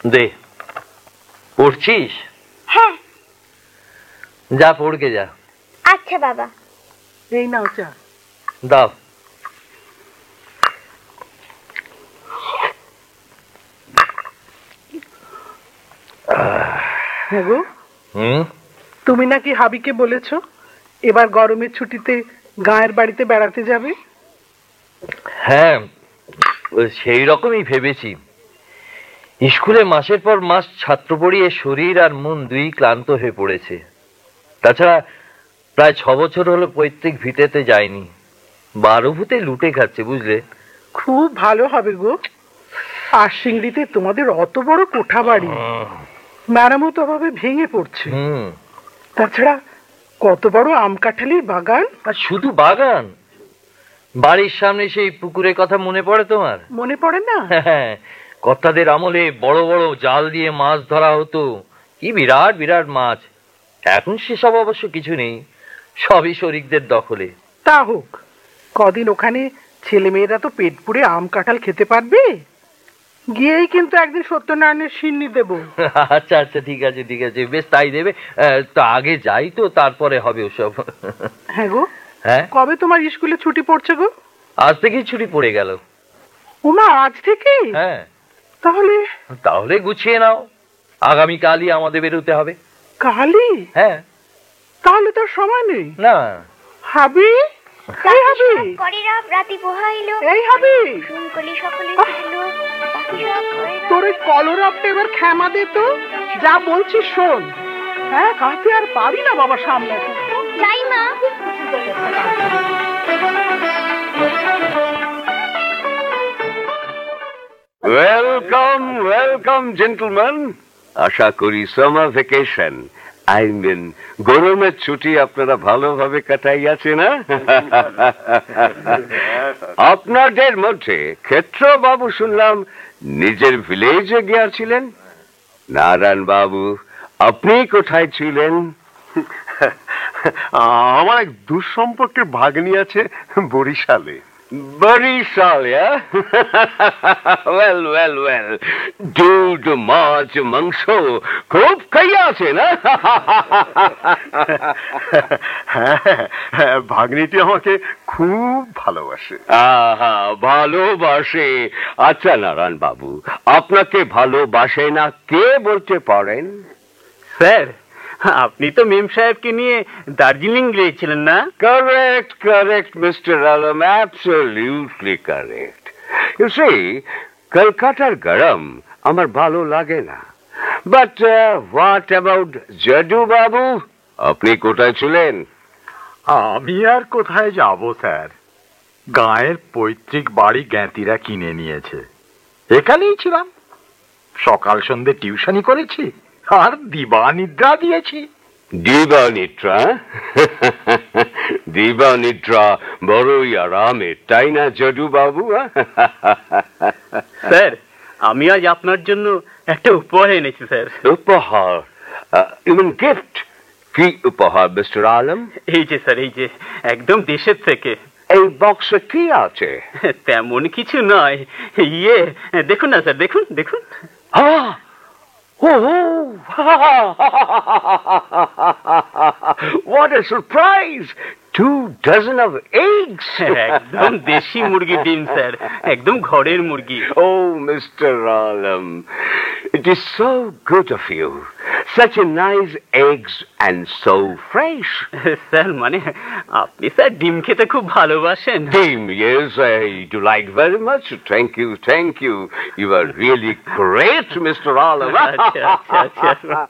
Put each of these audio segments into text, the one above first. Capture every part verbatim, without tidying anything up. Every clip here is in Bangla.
দে। পড়ছিস? হ্যাঁ। যা পড়কে যা। আচ্ছা বাবা। এই নাও চা। দাও। হ্যাঁ গো, তুমি নাকি হাবিকে বলেছ এবার গরমের ছুটিতে গায়ের বাড়িতে বেড়াতে যাবে? হ্যাঁ, সেই রকমই ভেবেছি। স্কুলে মাসের পর মাস ছাত্র পড়িয়ে শরীর আর মন দুই ক্লান্ত হয়ে পড়েছে। তাছাড়া প্রায় ছ বছর হলো পৈতৃক ভিটেতে যায়নি। বারো ভূতে লুটে খাচ্ছে, বুঝলে? খুব ভালো হবে গো। আর সিংড়িতে তোমাদের অত বড় কোঠা বাড়ি, মেরামত অভাবে ভেঙে পড়ছে। তাছাড়া কত বড় আম কাঁঠালির বাগান। আর শুধু বাগান, বাড়ির সামনে সেই পুকুরের কথা মনে পড়ে তোমার? মনে পড়ে না? হ্যাঁ, কর্তাদের আমলে বড় বড় জাল দিয়ে মাছ ধরা হতো, কি বিরাট বিরাট মাছ। এখন সেসব অবশ্য কিছু নেই, সবই শরিকদের দখলে। তা হোক, কদিন ওখানে ছেলে মেয়েরা তো পেট পুড়ে আম কাঁঠাল খেতে পারবে। গিয়েই কিন্তু একদিন সত্যনারায়ণের সিন্নি দেবো। আচ্ছা আচ্ছা, ঠিক আছে ঠিক আছে, বেশ তাই দেবে। তো আগে যাই, তো তারপরে হবে ওসব। হ্যাঁ গো। হ্যাঁ, কবে তোমার স্কুলে ছুটি পড়ছে গো? আজ থেকেই ছুটি পড়ে গেল। ওমা, আজ থেকে? হ্যাঁ। তাহলে তাহলে গুছিয়ে নাও, আগামী কালই আমাদের বেরোতে হবে। কালই? হ্যাঁ। তাহলে তোর সময় নেই। না। হাবি, এই হাবি, রাতি পোহাইলো, এই হাবি, শুনকলি সকলে ছিল, বাকি সব তোর ওই কলরাপটা এবার ক্ষমা দে তো। যা বলছিস শোন। হ্যাঁ, কাছে আর পারি না বাবা সামলাতে। যাই মা। Welcome welcome gentleman. আশা করি সামার ভ্যাকেশন, আই মিন গরমের ছুটি আপনারা ভালোভাবে কাটাইয়াছে না? আপনাদের মধ্যে ক্ষেত্র বাবু শুনলাম নিজের ভিলেজে গিয়েছিলেন। নারায়ণ বাবু, আপনি কোথায় ছিলেন? আমার এক দুঃসম্পর্কের ভাগ্নি আছে বরিশালে। বরিশাল? ওয়েল ওয়েল ওয়েল, দুধ মাছ মাংস খুব খাইয়াছে না? হ্যাঁ, ভাগ্নিটি আমাকে খুব ভালোবাসে। আহা, ভালোবাসে। আচ্ছা নারায়ণ বাবু, আপনাকে ভালোবাসে না কে বলতে পারেন? স্যার, আপনি তো মেম সাহেবকে নিয়ে দার্জিলিং গিয়েছিলেন না? Correct correct mister Alam, absolutely correct. You C, কলকাতার গরম আমার ভালো লাগে না। বাট হোয়াট অ্যাবাউট জাদু বাবু, আপনি কোথায় ছিলেন? আমি আর কোথায় যাব স্যার, গায়ের পৈতৃক বাড়ি জ্ঞাতিরা কিনে নিয়েছে, এখানেই ছিলাম। সকাল সন্ধ্যে টিউশনি করেছি আর দিবা নিদ্রা দিয়েছি। দিবা নিদ্রা? দিবা নিদ্রা বড়ই আরামের, তাই না জাদু বাবু? স্যার, আমি আজ আপনার জন্য একটা উপহার এনেছি স্যার। উপহার? Even gift? কি উপহার মিস্টার আলম? এই যে স্যার, এই যে একদম দেশের থেকে। এই বক্সে কি আছে? তেমন কিছু নয়। ইয়ে দেখুন না স্যার, দেখুন দেখুন। হ্যাঁ, oh, what a surprise! Two dozen of eggs! একদম দেশি মুরগির ডিম স্যার, একদম ঘরের মুরগি। Oh, mister Alam, it is so good of you. Such a nice eggs and so fresh. Sir, মানে আপনি স্যার ডিম খেতে খুব ভালোবাসেন? ডিম, yes, I do like very much. Thank you, thank you. You are really great, mister Alam. আচ্ছা আচ্ছা আচ্ছা।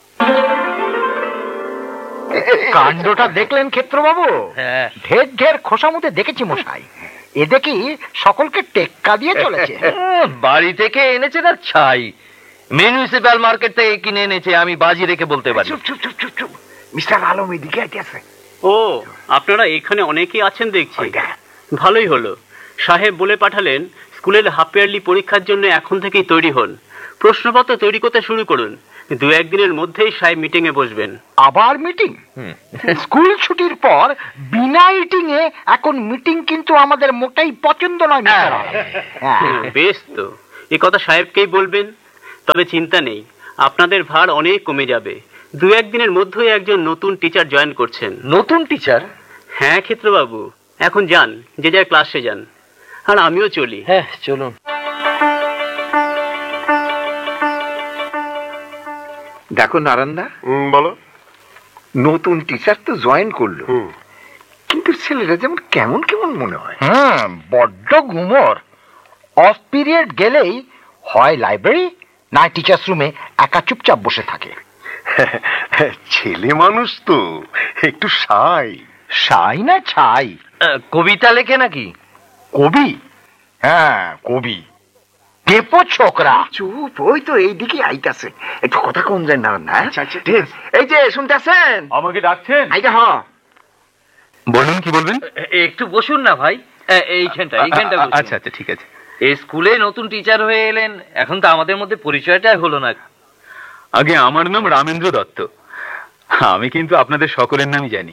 কাণ্ডটা দেখলেন ক্ষেত্রবাবু? ঢের ঢের খোসামুতে দেখেছি মশাই, এ দেখি সকলকে টেক্কা দিয়ে চলেছে। বাড়ি থেকে এনেছে না ছাই, মিউনিসিপ্যাল মার্কেট থেকে কিনে এনেছে, আমি বাজি রেখে বলতে পারি। চুপ চুপ চুপ চুপ চুপ, মিস্টার আলম এদিকে আছে। ও, আপনারা এখানে অনেকেই আছেন দেখছি, ভালোই হলো। সাহেব বলে পাঠালেন স্কুলের হাফ ইয়ারলি পরীক্ষার জন্য এখন থেকেই তৈরি হন, প্রশ্নপত্র তৈরি করতে শুরু করুন। দু একদিনের মধ্যেই সাহেব মিটিং এ বসবেন। আবার মিটিং? স্কুল ছুটির পর বিনা মিটিং এ এখন মিটিং কিন্তু আমাদের মোটেই পছন্দ নয়। বেশ তো, এই কথা সাহেবকেই বলবেন। তবে চিন্তা নেই, আপনাদের ভার অনেক কমে যাবে। দু একদিনের মধ্যেই একজন নতুন টিচার জয়েন করছেন। নতুন টিচার? হ্যাঁ ক্ষেত্রবাবু, এখন যান, যে যার ক্লাসে যান, আর আমিও চলি। হ্যাঁ চলুন। দেখো নারায়ণদা, বলো। নতুন টিচার তো জয়েন করলো, কিন্তু ছেলেরা যেমন কেমন কেমন মনে হয়। হুম, বড্ড গুমর। অফ পিরিয়ড গেলেই হয় লাইব্রেরি, না টিচার্স রুমে একা চুপচাপ বসে থাকে। ছেলে মানুষ তো একটু সাই। সাই না ছাই? আহ, কবিতা লেখে নাকি? কবি? হ্যাঁ কবি, টেপো ছোকরা। চুপ, ওই তো এইদিকে আইতাছে, একটু কথা কম যায় নারায়ণদা। এই যে শুনতেছেন? আমাকে ডাকছেন? আইটা হ, বলুন, কি বলবেন? একটু বসুন না ভাই, আহ, এইখানটা এইখানটা বসুন। আচ্ছা আচ্ছা, ঠিক আছে। এই স্কুলে নতুন টিচার হয়ে এলেন, এখন তো আমাদের মধ্যে পরিচয়টাই হলো না। আগে আমার নাম রামেন্দ্র দত্ত, আমি কিন্তু আপনাদের সকলের নামই জানি।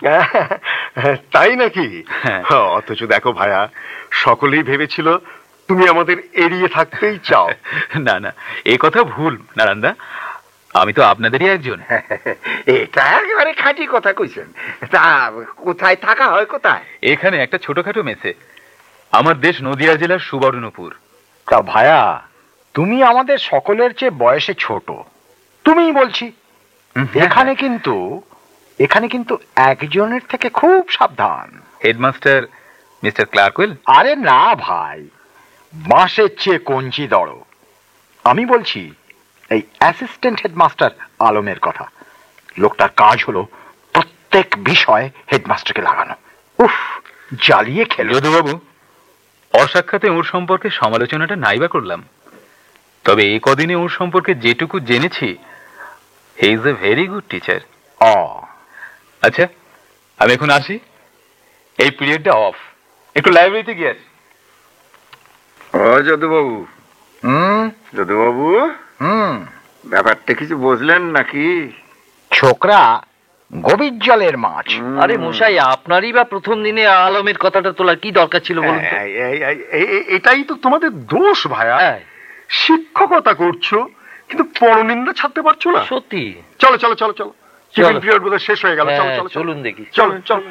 তাই নাকি? হ্যাঁ। অথচ দেখো ভাইয়া, সকলেই ভেবেছিল তুমি আমাদের এড়িয়ে থাকতেই চাও। না না, এ কথা ভুল নারায়ণদা, আমি তো আপনাদেরই একজন। এটা একেবারে খাঁটি কথা কইছেন। তা কোথায় থাকা হয়, কোথায়? এখানে একটা ছোটখাটো মেসে। আমার দেশ নদিয়া জেলার সুবর্ণপুর। তা ভায়া, তুমি আমাদের সকলের চেয়ে বয়সে ছোট, তুমিই বলছি। এখানে কিন্তু এখানে কিন্তু একজনের থেকে খুব সাবধান। Headmaster mister ক্লার্কওয়েল? আরে না ভাই, বাঁশের চেয়ে কঞ্চি দড়ো। আমি বলছি এই অ্যাসিস্ট্যান্ট হেডমাস্টার আলমের কথা। লোকটার কাজ হলো প্রত্যেক বিষয় হেডমাস্টারকে লাগানো। উফ, জ্বালিয়ে খেলো। যদুবাবু, অসাক্ষাতে ওর সম্পর্কে সমালোচনাটা নাইবা করলাম, তবে এই কদিনে ওর সম্পর্কে যেটুকু জেনেছি, he is a very good teacher. ও আচ্ছা, আমি এখন আসি, এই পিরিয়ডটা অফ, একটু লাইব্রেরিতে গিয়ে আসি। ও যদুবাবু, হুম যদুবাবু, হুম ব্যাপারটা কিছু বুঝলেন নাকি? ছোকরা গভীর জলের মাছ। আরে মশাই, আপনারই বা প্রথম দিনে আলমের কথাটা তোলার কি দরকার ছিল বলুন তো? এই- এই- এই- এই- এটাই তো তোমাদের দোষ ভাইয়া। হ্যাঁ, শিক্ষকতা করছো কিন্তু পরনিন্দা ছাড়তে পারছো না। সত্যি। চলো চলো চলো চলো, চলো। পিরিয়ড বোধহয় শেষ হয়ে গেল। চলো হ্যাঁ, চলো চলুন দেখি। চলো চলো।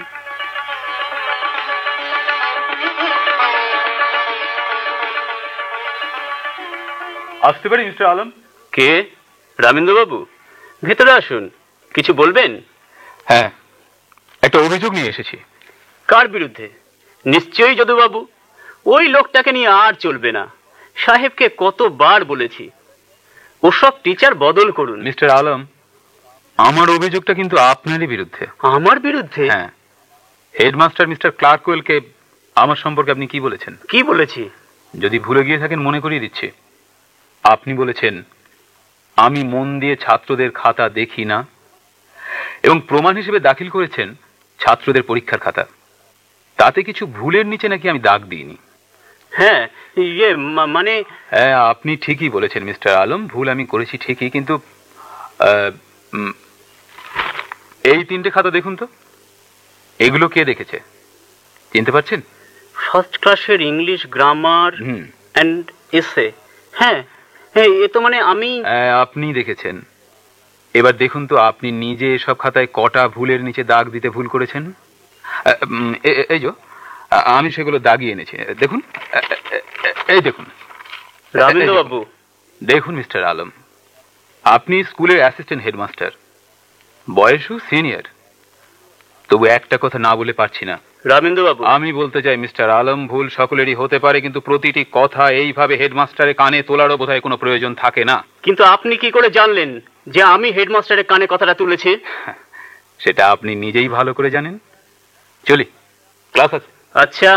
আসতে পারি মিস্টার আলম? কে? রামেন্দ্রবাবু, ভেতরে আসুন। কিছু বলবেন? হ্যাঁ, একটা অভিযোগ নিয়ে এসেছি। কার বিরুদ্ধে? নিশ্চয়ই যদুবাবু, ওই লোকটাকে নিয়ে আর চলবে না। সাহেবকে কতবার বলেছি ওসব টিচার বদল করুন। মিস্টার আলম, আমার অভিযোগটা কিন্তু আপনারই বিরুদ্ধে। আমার বিরুদ্ধে? হ্যাঁ, হেডমাস্টার মিস্টার ক্লার্কওয়েলকে আমার সম্পর্কে আপনি কি বলেছেন? কি বলেছি? যদি ভুলে গিয়ে থাকেন মনে করিয়ে দিচ্ছি। আপনি বলেছেন আমি মন দিয়ে ছাত্রদের খাতা দেখি না, এবং প্রমাণ হিসেবে দাখিল করেছেন ছাত্রদের পরীক্ষার খাতা। তাতে কিছু ভুলের নিচে নাকি আমি দাগ দিইনি। হ্যাঁ, ইয়ে মা- মানে হ্যাঁ, আপনি ঠিকই বলেছেন মিস্টার আলম, ভুল আমি করেছি ঠিকই, কিন্তু আহ, উম, এই তিনটে খাতা দেখুন তো, এগুলো কে দেখেছে চিনতে পারছেন? ফার্স্ট ক্লাসের ইংলিশ গ্রামার হুম, অ্যান্ড এসে। হ্যাঁ হ্যাঁ, এ তো মানে আমি হ্যাঁ, আপনি দেখেছেন। এবার দেখুন তো আপনি নিজে এসব খাতায় কটা ভুলের নিচে দাগ দিতে ভুল করেছেন। আহ, উম, এ- এ- এই যে আ- আমি সেগুলো দাগিয়ে এনেছি, দেখুন। এ- এ- এ- এই দেখুন রামেন্দ্রবাবু। দেখুন মিস্টার আলম, আপনি স্কুলের অ্যাসিস্ট্যান্ট হেডমাস্টার, বয়সও সিনিয়র, তবু একটা কথা না বলে পারছি না। রামেন্দ্রবাবু, আমি বলতে চাই মিস্টার আলম, ভুল সকলেরই হতে পারে, কিন্তু প্রতিটি কথা এইভাবে হেডমাস্টারের কানে তোলারও বোধহয় কোনো প্রয়োজন থাকে না। কিন্তু আপনি কি করে জানলেন যে আমি হেডমাস্টারের কানে কথাটা তুলেছি? সেটা আপনি নিজেই ভালো করে জানেন। চলি, ক্লাস আছে। আচ্ছা।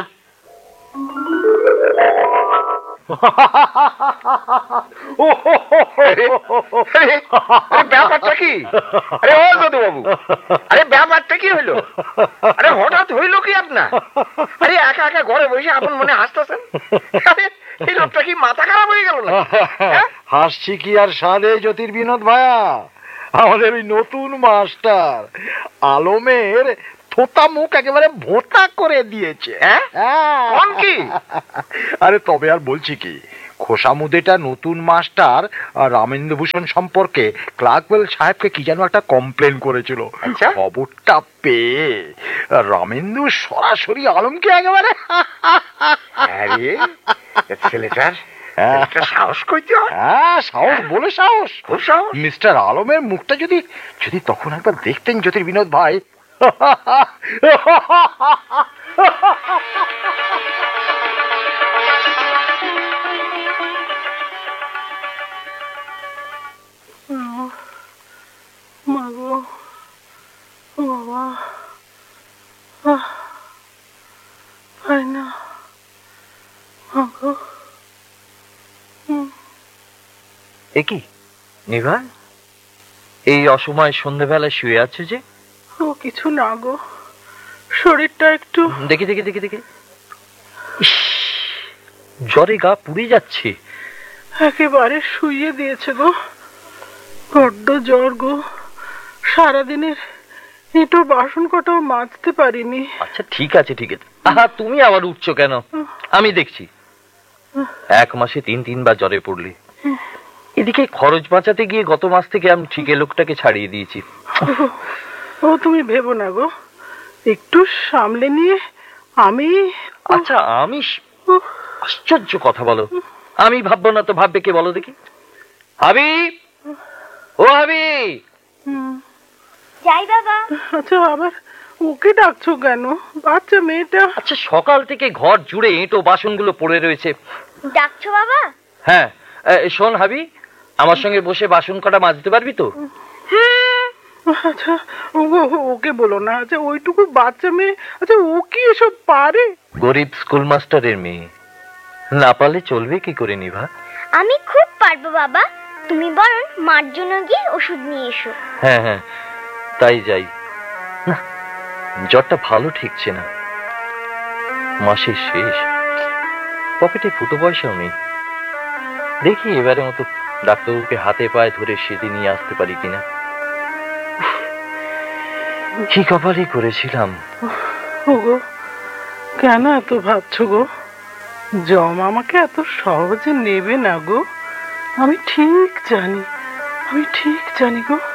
ব্যাপারটা কি? আরে ও যদুবাবু, আরে ব্যাপারটা কি হইলো? আরে হঠাৎ হইলো কি আপনার? আরে একা একা ঘরে বসে আপন মনে হাসতেছেন। আরে এই লোকটা কি মাথা খারাপ হয়ে গেল না? হাসছি কি আর সাদে জ্যোতির্বিনোদ ভাইয়া, আমাদের ওই নতুন মাস্টার আলমের থোতা মুখ একেবারে ভোঁতা করে দিয়েছে। হ্যাঁ? কোন কি? আরে তবে আর বলছি কি, খোসামুদেটা নতুন মাস্টার রামেন্দ্রভূষণ সম্পর্কে ক্লার্কওয়েল সাহেবকে কি যেন একটা কমপ্লেন করেছিল। খবরটা পেয়ে রামেন্দ্র সরাসরি আলমকে একেবারে ছেলেটার সাহস কইতে হয়। হ্যাঁ, সাহস বলে সাহস। মিস্টার আলমের মুখটা যদি যদি তখন একবার দেখতেন জ্যোতির বিনোদ ভাই। মাগো বাবা, হয় না মাগো। এ কি নিভা, এই অসময় সন্ধ্যেবেলায় শুয়ে আছে যে? ও কিছু না গো, শরীরটা একটু দেখি দেখি দেখি দেখি ইস, জ্বরে গা পুড়ে যাচ্ছে। একেবারে শুইয়ে দিয়েছে গো, বড্ড জ্বর গো। সারাদিনের এটো বাসন কটাও মাজতে পারিনি। আচ্ছা ঠিক আছে ঠিক আছে, আহা তুমি আবার উঠছো কেন? আমি দেখছি। এক মাসে তিন তিনবার জ্বরে পড়লি। এদিকে খরচ বাঁচাতে গিয়ে গত মাস থেকে আমি ঠিকে লোকটাকে ছাড়িয়ে দিয়েছি। ও তুমি ভেবো না গো, একটু সামলে নিয়ে আমি। আচ্ছা আমি, আশ্চর্য কথা বলো, আমি ভাববো না তো ভাববে কে বলো দেখি? হাবি, ও হাবি। যাই বাবা। আচ্ছা আবার ওকে ডাকছো কেন? বাচ্চা মেয়েটা। আচ্ছা সকাল থেকে ঘর জুড়ে এঁটো বাসনগুলো পড়ে রয়েছে। ডাকছো বাবা? হ্যাঁ, শোন হাবি, আমার সঙ্গে বসে বাসন কটা মাজতে পারবি তো? আচ্ছা ওকে বলো না। আচ্ছা ওইটুকু বাচ্চা মেয়ে, আচ্ছা ও কি এসব পারে? গরিব স্কুল মাস্টারের মেয়ে, না পারলে চলবে কি করে নিভা? আমি খুব পারবো বাবা, তুমি বরং মার জন্য গিয়ে ওষুধ নিয়ে এসো। হ্যাঁ হ্যাঁ তাই যাই। না, জ্বরটা ভালো ঠিকছে না। মাসের শেষ, পকেটে ফুটো পয়সাও নেই। দেখি এবারে মতো ডাক্তারবাবুকে হাতে পায়ে ধরে সেদিন নিয়ে আসতে পারি কিনা। কি কপালই করেছিলাম। ওগো কেন এত ভাবছো গো? জম আমাকে এত সহজে নেবে না গো, আমি ঠিক জানি, আমি ঠিক জানি গো।